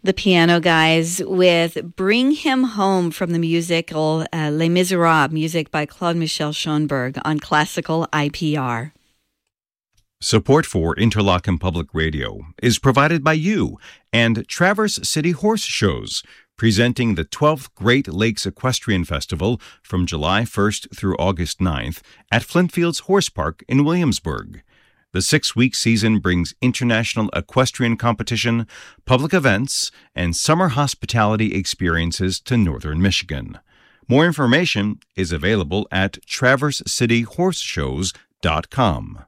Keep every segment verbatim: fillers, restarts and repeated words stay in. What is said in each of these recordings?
The Piano Guys with Bring Him Home from the musical uh, Les Miserables, music by Claude-Michel Schoenberg on Classical I P R. Support for Interlochen Public Radio is provided by you and Traverse City Horse Shows, presenting the twelfth Great Lakes Equestrian Festival from July first through August ninth at Flintfields Horse Park in Williamsburg. The six-week season brings international equestrian competition, public events, and summer hospitality experiences to northern Michigan. More information is available at traverse city horse shows dot com.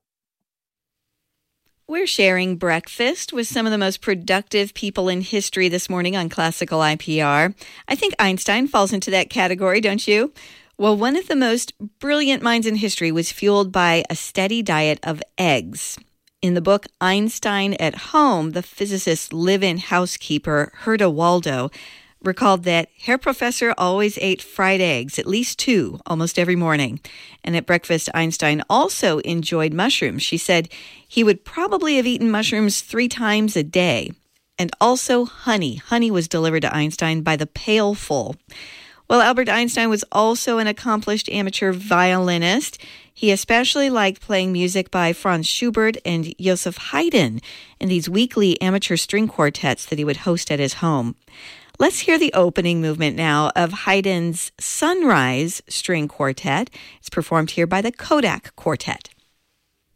We're sharing breakfast with some of the most productive people in history this morning on Classical I P R. I think Einstein falls into that category, don't you? Well, one of the most brilliant minds in history was fueled by a steady diet of eggs. In the book Einstein at Home, the physicist's live-in housekeeper, Herta Waldo, recalled that Herr Professor always ate fried eggs, at least two, almost every morning. And at breakfast, Einstein also enjoyed mushrooms. She said he would probably have eaten mushrooms three times a day. And also honey. Honey was delivered to Einstein by the pailful. Well, Albert Einstein was also an accomplished amateur violinist. He especially liked playing music by Franz Schubert and Joseph Haydn in these weekly amateur string quartets that he would host at his home. Let's hear the opening movement now of Haydn's Sunrise String Quartet. It's performed here by the Kodak Quartet.